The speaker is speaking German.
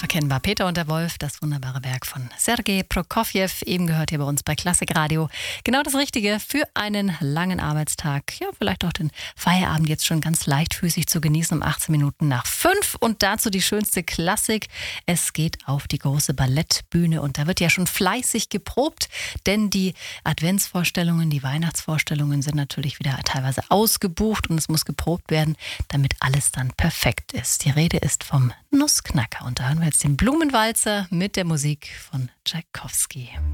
Unverkennbar. Peter und der Wolf, das wunderbare Werk von Sergei Prokofjew, eben gehört hier bei uns bei Klassik Radio. Genau das Richtige für einen langen Arbeitstag. Ja, vielleicht auch den Feierabend jetzt schon ganz leichtfüßig zu genießen um 18 Minuten nach 5. Und dazu die schönste Klassik. Es geht auf die große Ballettbühne und da wird ja schon fleißig geprobt, denn die Adventsvorstellungen, die Weihnachtsvorstellungen sind natürlich wieder teilweise ausgebucht und es muss geprobt werden, damit alles dann perfekt ist. Die Rede ist vom Nussknacker und da hören wir jetzt den Blumenwalzer mit der Musik von Tschaikowski.